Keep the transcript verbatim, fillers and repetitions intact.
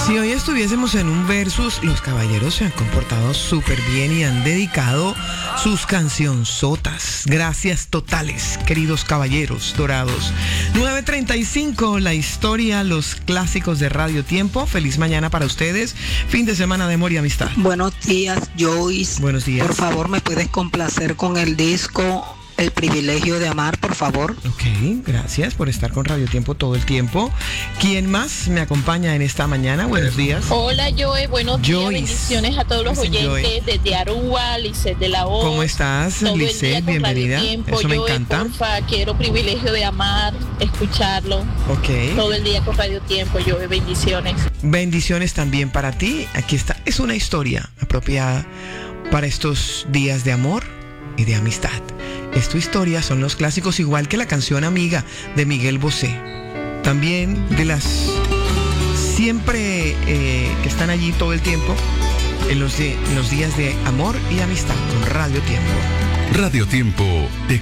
Si hoy estuviésemos en un versus, los caballeros se han comportado súper bien y han dedicado sus cancionzotas. Gracias totales, queridos caballeros dorados. nueve treinta y cinco, la historia, los clásicos de Radio Tiempo. Feliz mañana para ustedes. Fin de semana de amor y amistad. Buenos días, Joyce. Buenos días. Por favor, ¿me puedes complacer con el disco El Privilegio de Amar, por favor? Ok, gracias por estar con Radio Tiempo todo el tiempo. ¿Quién más me acompaña en esta mañana? Buenos días. Hola, Joe. Buenos Joyce. días. Bendiciones a todos los oyentes Joy. desde Aruba, Lisset de la O. ¿Cómo estás, Lisset? Bienvenida. Tiempo. Eso me Joe, encanta. Porfa, quiero Privilegio de Amar, escucharlo. Ok. Todo el día con Radio Tiempo, Joe. Bendiciones. Bendiciones también para ti. Aquí está. Es una historia apropiada para estos días de amor y de amistad. Es tu historia, son los clásicos, igual que la canción Amiga de Miguel Bosé. También de las siempre eh, que están allí todo el tiempo en los, de, en los días de amor y amistad con Radio Tiempo. Radio Tiempo te